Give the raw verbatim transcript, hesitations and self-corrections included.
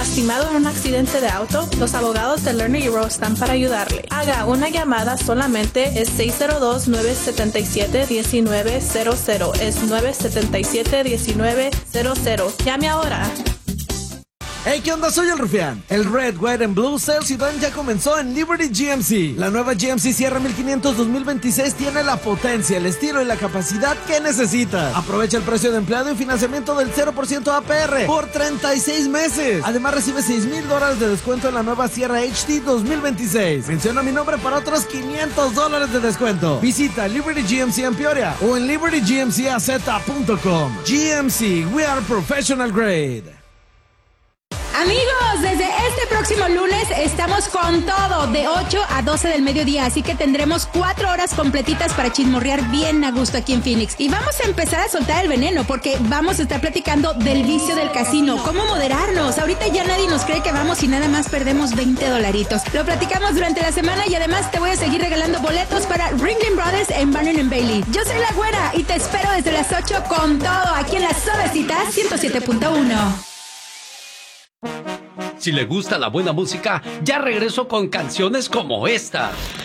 lastimado en un accidente de auto? Los abogados de Lerner y Rowe están para ayudarle. Haga una llamada solamente, es seis cero dos, nueve siete siete, uno nueve cero cero. Es nueve siete siete, uno nueve cero cero. Llame ahora. Hey, ¿qué onda? Soy el Rufián. El Red, White and Blue Sales Event ya comenzó en Liberty G M C. La nueva G M C Sierra mil quinientos dos mil veintiséis tiene la potencia, el estilo y la capacidad que necesitas. Aprovecha el precio de empleado y financiamiento del cero por ciento A P R por treinta y seis meses. Además recibe seis mil dólares de descuento en la nueva Sierra H D dos mil veintiséis. Menciona mi nombre para otros quinientos dólares de descuento. Visita Liberty G M C en Peoria o en liberty g m c a z punto com. G M C, we are professional grade. Amigos, desde este próximo lunes estamos con todo de ocho a doce del mediodía, así que tendremos cuatro horas completitas para chismorrear bien a gusto aquí en Phoenix. Y vamos a empezar a soltar el veneno porque vamos a estar platicando del vicio del casino, cómo moderarnos. Ahorita ya nadie nos cree que vamos y nada más perdemos veinte dolaritos. Lo platicamos durante la semana y además te voy a seguir regalando boletos para Ringling Brothers en Barnum and Bailey. Yo soy La Güera y te espero desde las ocho con todo aquí en la Suavecita ciento siete punto uno. Si le gusta la buena música, ya regreso con canciones como esta.